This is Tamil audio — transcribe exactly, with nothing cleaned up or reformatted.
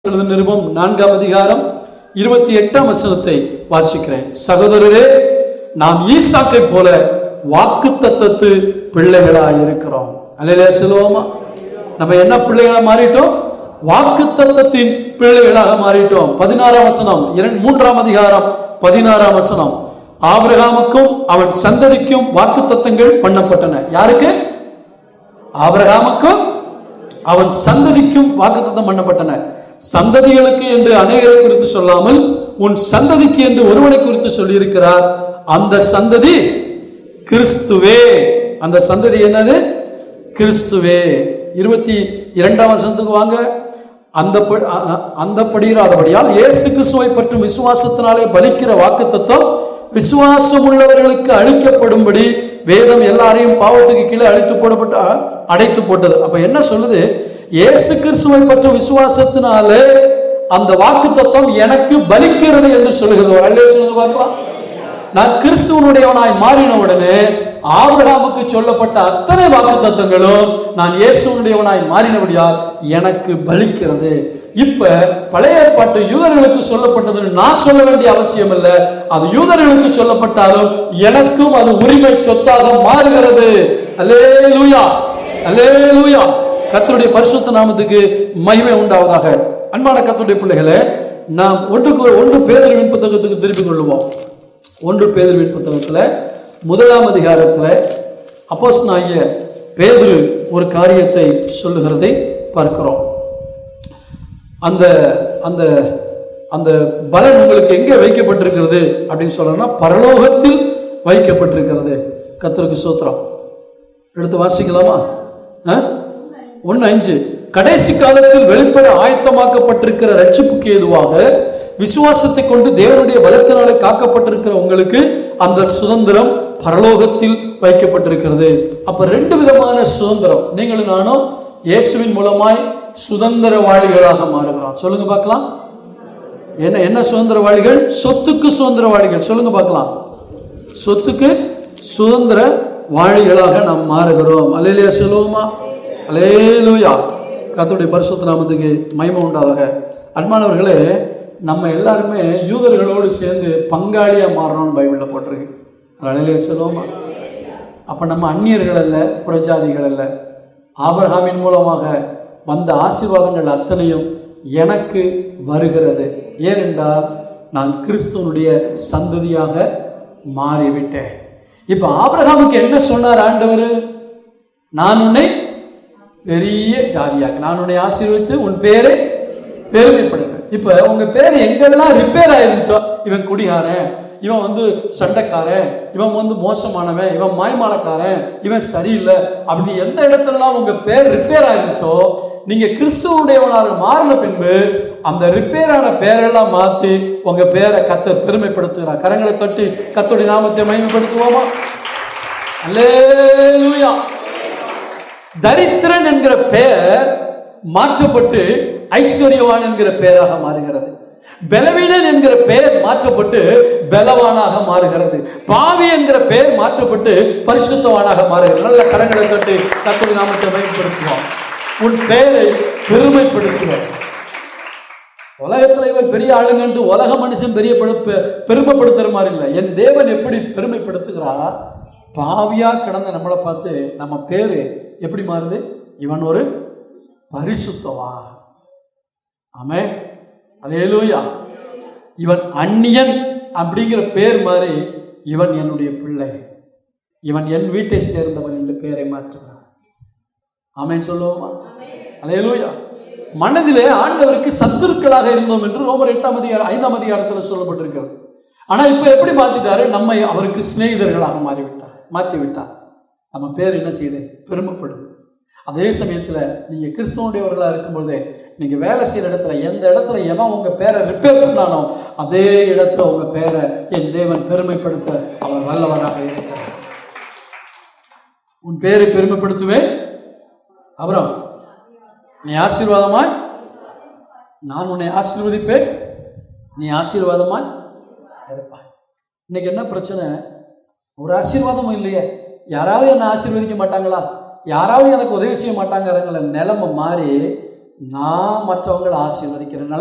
நிருபம் நான்காம் அதிகாரம் இருபத்தி எட்டாம் வசனத்தை வாசிக்கிறேன். சகோதரரே, நாம் ஈசாக்கை போல வாக்குத்தத்தத்து பிள்ளைகளாக இருக்கிறோம். அல்லேலூயா சொல்லுவோமா? நம்ம என்ன பிள்ளைகளா மாறிட்டோம்? வாக்குத்தத்தத்தின் பிள்ளைகளாக மாறிட்டோம். பதினாறாம் வசனம், மூன்றாம் அதிகாரம் பதினாறாம் வசனம். ஆபிரகாமுக்கும் அவன் சந்ததிக்கும் வாக்குத்தத்தங்கள் பண்ணப்பட்டன. யாருக்கு? ஆபிரகாமுக்கும் அவன் சந்ததிக்கும் வாக்குத்தத்தம் பண்ணப்பட்டன. சந்ததிகளுக்கு என்று அநேகரை குறித்து சொல்லாமல் உன் சந்ததிக்கு என்று ஒருவனை குறித்து சொல்லியிருக்கிறார். அந்த சந்ததி கிறிஸ்துவே. அந்த சந்ததி என்னது? கிறிஸ்துவே. இருபத்தி இரண்டாம் வசனத்துக்கு வாங்க. அந்த அந்தபடியால் இயேசு கிறிஸ்துவை பற்றும் விசுவாசத்தினாலே பலிக்கிற வாக்குத்தத்தம் விசுவாசம் உள்ளவர்களுக்கு அளிக்கப்படும்படி வேதம் எல்லாரையும் பாவத்துக்கு கீழே அழித்து போடப்பட்டு அடைத்து போட்டது. அப்ப என்ன சொல்லுது? இயேசு கிறிஸ்துவை பற்றும் விசுவாசத்தினாலே அந்த வாக்குத்தத்தம் எனக்கு பலிக்கிறது என்று சொல்லுகிறது. அல்லேலூயா பார்க்கலாம். நான் கிறிஸ்துவனுடையவனாய் மாறின உடனே ஆபிரகாமுக்கு சொல்லப்பட்ட அத்தனை வாக்குத்தத்தங்களும் நான் இயேசுவனுடையவனாய் மாறினபடியால் எனக்கு பலிக்கிறது. இப்ப பழைய ஏற்பாட்டு யூதர்களுக்கு சொல்லப்பட்டது நான் சொல்ல வேண்டிய அவசியம் இல்லை. அது யூதர்களுக்கு சொல்லப்பட்டாலும் எனக்கும் அது உரிமை சொத்தாக மாறுகிறது. அல்லேலூயா, அல்லேலூயா. கர்த்தருடைய பரிசுத்த நாமத்துக்கு மகிமை உண்டாவதாக. அன்பான கர்த்தருடைய பிள்ளைகளே, நாம் ஒன்றுக்கு ஒன்று பேதுருவின் புத்தகத்துக்கு திருப்பிக் கொள்ளுவோம். ஒன்று பேதுருவின் புத்தகத்தில் முதலாம் அதிகாரத்தில் அப்போஸ்தலனாகிய பேதுரு ஒரு காரியத்தை சொல்லுகிறதை பார்க்கிறோம். அந்த அந்த அந்த பலன் உங்களுக்கு எங்கே வைக்கப்பட்டிருக்கிறது அப்படின்னு சொல்லணும்னா பரலோகத்தில் வைக்கப்பட்டிருக்கிறது. கர்த்தருக்கு ஸ்தோத்திரம். எடுத்து வாசிக்கலாமா? ஒன்று அஞ்சு. கடைசி காலத்தில் வெளிப்பட ஆயத்தமாக்கப்பட்டிருக்கிற ரட்சிப்புக்கு ஏதுவாக விசுவாசத்தை கொண்டு தேவனுடைய பலத்தினாலே காக்கப்பட்டிருக்கிற உங்களுக்கு அந்த சுதந்திரம் பரலோகத்தில் வைக்கப்பட்டிருக்கிறது. அப்ப ரெண்டு விதமான சுதந்திரம். நீங்களும் நானும் இயேசுவின் மூலமாய் சுதந்திரவாளிகளாக மாறுகிறோம். சொல்லுங்க பார்க்கலாம். என்ன என்ன சுதந்திரவாளிகள்? சொத்துக்கு சுதந்திரவாளிகள். சொல்லுங்க பார்க்கலாம். சொத்துக்கு சுதந்திர வாளிகளாக நாம் மாறுகிறோம். அல்லேலூயா சொல்லுவோமா? அல்லேலூயா. கர்த்தருடைய பரிசுத்த நாமத்துக்கு மகிமை உண்டாவதாக. அன்பானவர்களே, நம்ம எல்லாருமே யூதர்களோடு சேர்ந்து பங்காளியா மாறணும்னு பைபிளில் போட்டிருக்கு. அல்லேலூயா சொல்லுவோமா? அப்ப நம்ம அந்நியர்கள் அல்ல, புறஜாதிகள் அல்ல. ஆபிரகாமின் மூலமாக வந்த ஆசீர்வாதங்கள் அத்தனையும் எனக்கு வருகிறது. ஏனென்றால் நான் கிறிஸ்துவனுடைய சந்ததியாக மாறிவிட்டேன். இப்ப ஆபிரகாமுக்கு என்ன சொன்னார் ஆண்டவர்? நான் உன்னை பெரிய ஜாதியாக, நான் உன்னை ஆசீர்வதித்து உன் பேரை பெருமைப்படுத்துவேன். இப்ப உங்க பேர் எங்கெல்லாம் ரிப்பேர் ஆயிருந்துச்சோ, இவன் குடிகாரன், இவன் வந்து சண்டைக்காரன், இவன் வந்து மோசமானவன், இவன் மாய்மாலக்காரன், இவன் சரியில்லை அப்படி எந்த இடத்துலலாம் உங்க பேர் ரிப்பேர் ஆயிருந்துச்சோ, நீங்க கிறிஸ்துவனுடையவனாக மாறின பின்பு அந்த ரிப்பேரான பேரெல்லாம் மாற்றி உங்க பேரை கர்த்தர் பெருமைப்படுத்துகிறார். கரங்களை தட்டி கர்த்தருடைய நாமத்தை மகிமைப்படுத்துவோமா? அல்லேலூயா. தரித்திரன் என்கிற பெயர் மாற்றப்பட்டு ஐஸ்வர்யவான் என்கிற பெயராக மாறுகிறது. பலவீனன் என்கிற பெயர் மாற்றப்பட்டு பலவானாக மாறுகிறது. பாவி என்கிற பெயர் மாற்றப்பட்டு பரிசுத்தவானாக மாறுகிறது. நல்ல கரங்களை தட்டி கர்த்தருடைய நாமத்தை மகிமைப்படுத்துவோம். உன் பெயரை பெருமைப்படுத்துவோம். உலகத்துல இவர் பெரிய ஆளுங்க உலக மனுஷன் பெரிய பெருமைப்படுத்துற மாதிரி இல்லை. என் தேவன் எப்படி பெருமைப்படுத்துகிறார்? பாவியா கிடந்த நம்மளை பார்த்து நம்ம பேரு எப்படி மாறுது? இவன் ஒரு பரிசுத்தவா. ஆமே, அல்லேலூயா. இவன் அந்நியன் அப்படிங்கிற பேர் மாதிரி இவன் என்னுடைய பிள்ளை, இவன் என் வீட்டை சேர்ந்தவன் என்று பெயரை மாற்றுகிறான். ஆமென் சொல்லுவோமா? அல்லேலூயா. மனதிலே ஆண்டவருக்கு சத்துருக்களாக இருந்தோம் என்று ரோமர் எட்டாம் அதிகாரம் ஐந்தாம் அதிகாரத்தில் சொல்லப்பட்டிருக்கிறது. ஆனா இப்ப எப்படி மாத்திட்டாரு? நம்மை அவருக்கு சிநேகிதர்களாக மாறிவிட்டார், மாற்றி விட்டார். நம்ம பேர் என்ன செய்யுது? பெருமைப்படும். அதே சமயத்துல நீங்க கிறிஸ்துவனுடையவர்களா இருக்கும்பொழுதே நீங்க வேலை செய்யற இடத்துல எந்த இடத்துல எவன் உங்க பேரை ரிப்பேர் பண்ணானோ அதே இடத்துல உங்க பேரை என் தேவன் பெருமைப்படுத்த அவர் வல்லவராக இருக்கிறார். உன் பேரை பெருமைப்படுத்துவேன். அப்புறம் நீ ஆசீர்வாதமாய், நான் உன்னை ஆசீர்வதிப்பேன், நீ ஆசீர்வாதமாய் இருப்பாய். இன்னைக்கு என்ன பிரச்சனை? ஒரு ஆசீர்வாதமும் இல்லையே. யாராவது என்ன ஆசீர்வதிக்க மாட்டாங்களா? யாராவது எனக்கு உதவி செய்ய மாட்டாங்கிற நிலைமை மாறி நான் மற்றவங்களை ஆசீர்வதிக்கிறேன்.